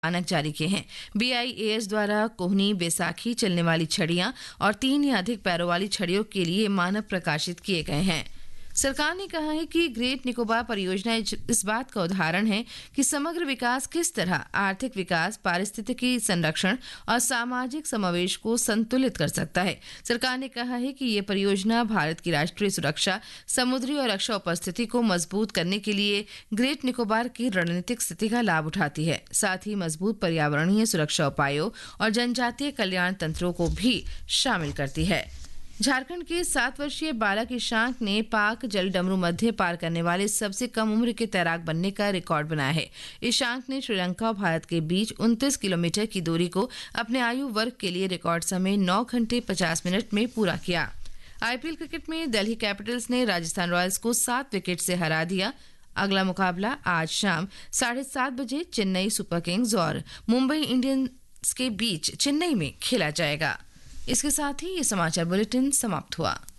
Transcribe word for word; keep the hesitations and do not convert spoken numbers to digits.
मानक जारी किए हैं। बी आई ए एस द्वारा कोहनी बैसाखी चलने वाली छड़ियां और तीन या अधिक पैरों वाली छड़ियों के लिए मानक प्रकाशित किए गए हैं। सरकार ने कहा है कि ग्रेट निकोबार परियोजना इस बात का उदाहरण है कि समग्र विकास किस तरह आर्थिक विकास, पारिस्थितिकी संरक्षण और सामाजिक समावेश को संतुलित कर सकता है। सरकार ने कहा है कि ये परियोजना भारत की राष्ट्रीय सुरक्षा, समुद्री और रक्षा उपस्थिति को मजबूत करने के लिए ग्रेट निकोबार की रणनीतिक स्थिति का लाभ उठाती है, साथ ही मजबूत पर्यावरणीय सुरक्षा उपायों और जनजातीय कल्याण तंत्रों को भी शामिल करती है। झारखंड के सात वर्षीय बालक ईशांक ने पाक जलडमरू मध्य पार करने वाले सबसे कम उम्र के तैराक बनने का रिकॉर्ड बनाया है। ईशांक ने श्रीलंका और भारत के बीच उनतीस किलोमीटर की दूरी को अपने आयु वर्ग के लिए रिकॉर्ड समय नौ घंटे पचास मिनट में पूरा किया। आई पी एल क्रिकेट में दिल्ली कैपिटल्स ने राजस्थान रॉयल्स को सात विकेट से हरा दिया। अगला मुकाबला आज शाम साढ़े सात बजे चेन्नई सुपर किंग्स और मुंबई इंडियंस के बीच चेन्नई में खेला जाएगा। इसके साथ ही ये समाचार बुलेटिन समाप्त हुआ।